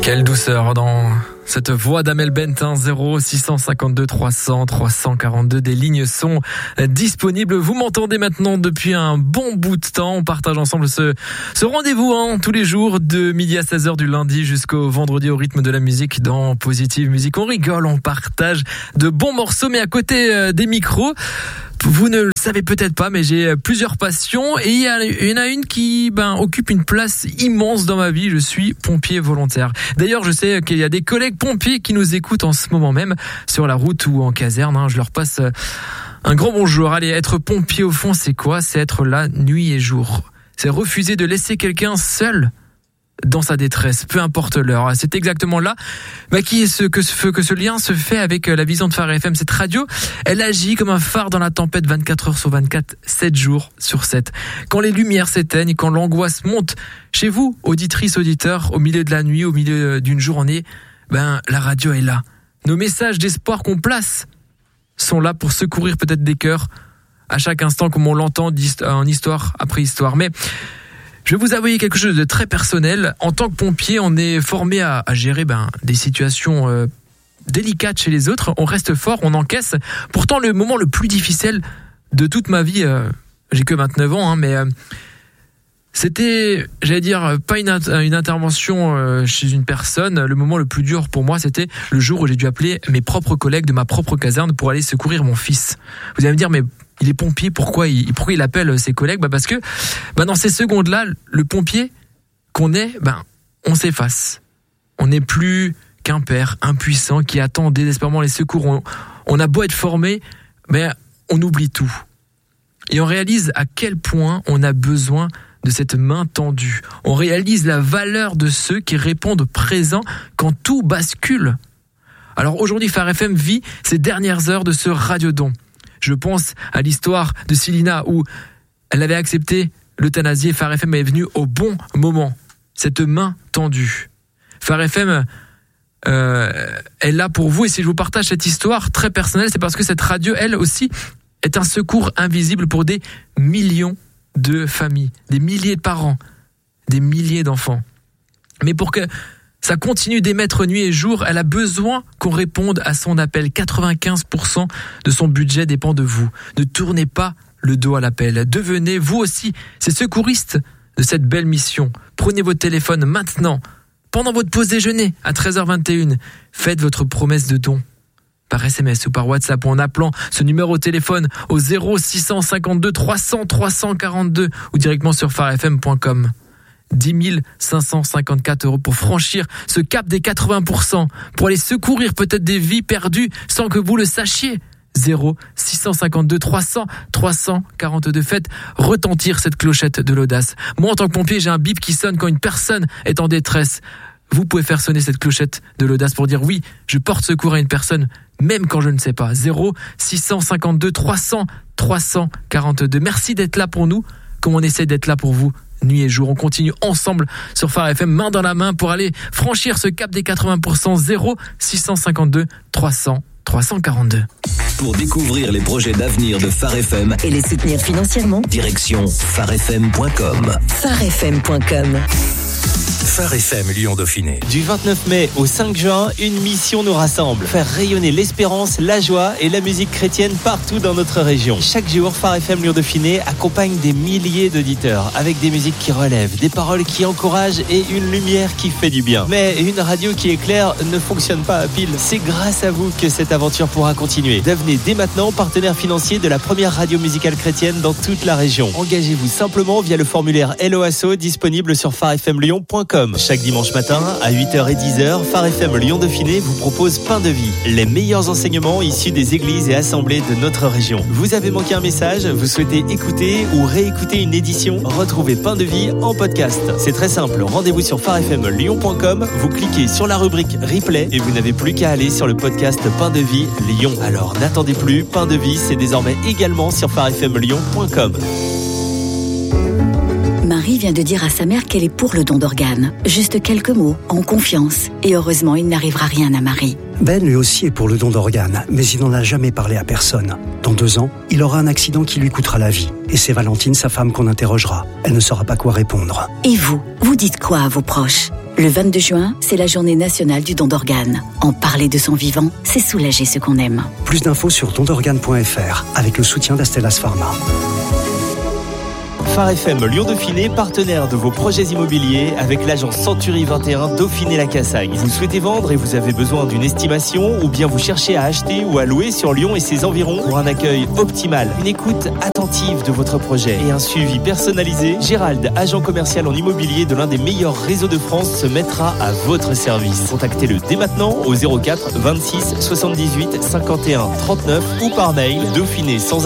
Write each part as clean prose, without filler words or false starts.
Quelle douceur dans cette voix d'Amel Bent, 0 652 300 342. Des lignes sont disponibles. Vous m'entendez maintenant depuis un bon bout de temps. On partage ensemble ce rendez-vous tous les jours de midi à 16h du lundi jusqu'au vendredi au rythme de la musique dans Positive Musique. On rigole, on partage de bons morceaux, mais à côté des micros, vous ne le savez peut-être pas, mais j'ai plusieurs passions et il y en a une qui occupe une place immense dans ma vie. Je suis pompier volontaire. D'ailleurs, je sais qu'il y a des collègues pompiers qui nous écoutent en ce moment même sur la route ou en caserne. Je leur passe un grand bonjour. Allez, être pompier au fond, c'est quoi ? C'est être là nuit et jour. C'est refuser de laisser quelqu'un seul dans sa détresse, peu importe l'heure. C'est exactement là que ce lien se fait avec la vision de Phare FM. Cette radio, elle agit comme un phare dans la tempête 24 heures sur 24, 7 jours sur 7. Quand les lumières s'éteignent, quand l'angoisse monte chez vous, auditrices, auditeurs, au milieu de la nuit, au milieu d'une journée, la radio est là. Nos messages d'espoir qu'on place sont là pour secourir peut-être des cœurs à chaque instant, comme on l'entend en histoire après histoire. Mais je vais vous avouer quelque chose de très personnel. En tant que pompier, on est formé à gérer des situations délicates chez les autres. On reste fort, on encaisse. Pourtant, le moment le plus difficile de toute ma vie, j'ai que 29 ans, mais c'était, pas une intervention chez une personne. Le moment le plus dur pour moi, c'était le jour où j'ai dû appeler mes propres collègues de ma propre caserne pour aller secourir mon fils. Vous allez me dire, mais il est pompier, pourquoi il appelle ses collègues ? Parce que dans ces secondes-là, le pompier qu'on est, on s'efface. On n'est plus qu'un père impuissant qui attend désespérément les secours. On a beau être formé, mais on oublie tout. Et on réalise à quel point on a besoin de cette main tendue. On réalise la valeur de ceux qui répondent présents quand tout bascule. Alors aujourd'hui, Phare FM vit ces dernières heures de ce radiodon. Je pense à l'histoire de Célina où elle avait accepté l'euthanasie et Phare FM est venu au bon moment. Cette main tendue. Phare FM est là pour vous et si je vous partage cette histoire très personnelle, c'est parce que cette radio, elle aussi, est un secours invisible pour des millions de familles, des milliers de parents, des milliers d'enfants. Mais pour que ça continue d'émettre nuit et jour, elle a besoin qu'on réponde à son appel. 95% de son budget dépend de vous. Ne tournez pas le dos à l'appel. Devenez vous aussi ces secouristes de cette belle mission. Prenez votre téléphone maintenant, pendant votre pause déjeuner à 13h21. Faites votre promesse de don par SMS ou par WhatsApp ou en appelant ce numéro au téléphone au 0 652 300 342 ou directement sur pharefm.com. 10 554 € pour franchir ce cap des 80%, pour aller secourir peut-être des vies perdues sans que vous le sachiez. 0 652 300 342. Faites retentir cette clochette de l'audace. Moi, en tant que pompier, j'ai un bip qui sonne quand une personne est en détresse. Vous pouvez faire sonner cette clochette de l'audace pour dire oui, je porte secours à une personne, même quand je ne sais pas. 0 652 300 342. Merci d'être là pour nous, comme on essaie d'être là pour vous. Nuit et jour, on continue ensemble sur Phare FM, main dans la main pour aller franchir ce cap des 80%. 0 652 300 342. Pour découvrir les projets d'avenir de Phare FM et les soutenir financièrement, direction pharefm.com. pharefm.com. Phare FM Lyon-Dauphiné. Du 29 mai au 5 juin, une mission nous rassemble. Faire rayonner l'espérance, la joie et la musique chrétienne partout dans notre région. Chaque jour, Phare FM Lyon-Dauphiné accompagne des milliers d'auditeurs avec des musiques qui relèvent, des paroles qui encouragent et une lumière qui fait du bien. Mais une radio qui éclaire ne fonctionne pas à pile. C'est grâce à vous que cette aventure pourra continuer. Devenez dès maintenant partenaire financier de la première radio musicale chrétienne dans toute la région. Engagez-vous simplement via le formulaire LOASO disponible sur pharefmlyon.com. Chaque dimanche matin à 8h et 10h, Phare FM Lyon-Dauphiné vous propose Pain de vie, les meilleurs enseignements issus des églises et assemblées de notre région. Vous avez manqué un message, vous souhaitez écouter ou réécouter une édition, retrouvez Pain de vie en podcast. C'est très simple, rendez-vous sur pharefmlyon.com, vous cliquez sur la rubrique replay et vous n'avez plus qu'à aller sur le podcast Pain de vie Lyon. Alors n'attendez plus, Pain de vie c'est désormais également sur pharefmlyon.com. Marie vient de dire à sa mère qu'elle est pour le don d'organes. Juste quelques mots, en confiance. Et heureusement, il n'arrivera rien à Marie. Ben, lui aussi, est pour le don d'organes, mais il n'en a jamais parlé à personne. Dans 2 ans, il aura un accident qui lui coûtera la vie. Et c'est Valentine, sa femme, qu'on interrogera. Elle ne saura pas quoi répondre. Et vous dites quoi à vos proches ? Le 22 juin, c'est la journée nationale du don d'organes. En parler de son vivant, c'est soulager ceux qu'on aime. Plus d'infos sur dondorganes.fr avec le soutien d'Astellas Pharma. Phare FM Lyon Dauphiné, partenaire de vos projets immobiliers avec l'agence Century 21 Dauphiné-la-Cassagne. Vous souhaitez vendre et vous avez besoin d'une estimation ou bien vous cherchez à acheter ou à louer sur Lyon et ses environs pour un accueil optimal, une écoute attentive de votre projet et un suivi personnalisé, Gérald, agent commercial en immobilier de l'un des meilleurs réseaux de France, se mettra à votre service. Contactez-le dès maintenant au 04 26 78 51 39 ou par mail dauphiné sans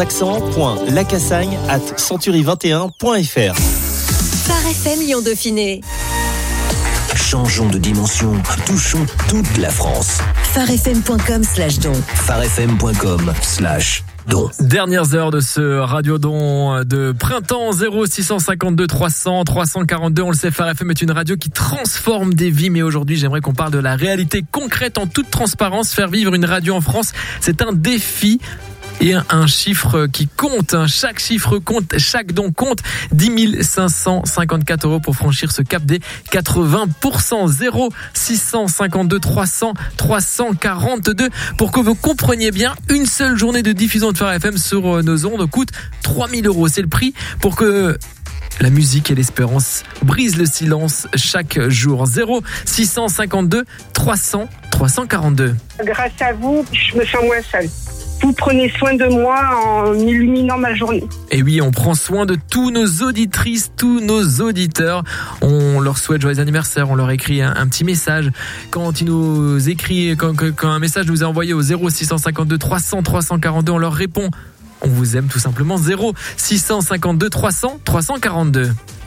accent.lacassagne@century21.fr. Phare FM Lyon Dauphiné. Changeons de dimension, touchons toute la France. pharefm.com/don. pharefm.com/don. Dernières heures de ce radio-don de printemps. 0652 300 342. On le sait, Phare FM est une radio qui transforme des vies. Mais aujourd'hui, j'aimerais qu'on parle de la réalité concrète en toute transparence. Faire vivre une radio en France, c'est un défi. Et un chiffre qui compte, chaque chiffre compte, chaque don compte. 10 554 € pour franchir ce cap des 80%. 0652 300 342. Pour que vous compreniez bien, une seule journée de diffusion de Phare FM sur nos ondes coûte 3 000 €. C'est le prix pour que la musique et l'espérance brisent le silence chaque jour. 0652 300 342. Grâce à vous, je me sens moins seule. Vous prenez soin de moi en illuminant ma journée. Et oui, on prend soin de tous nos auditrices, tous nos auditeurs. On leur souhaite joyeux anniversaire, on leur écrit un petit message. Quand ils nous écrivent, quand un message nous est envoyé au 0652 300 342, on leur répond. On vous aime tout simplement. 0652 300 342.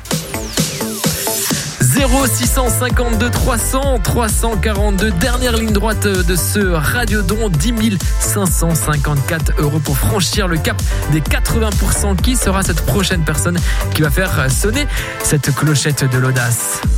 0652 300 342. Dernière ligne droite de ce radio-don. 10 554 € pour franchir le cap des 80%. Qui sera cette prochaine personne qui va faire sonner cette clochette de l'audace?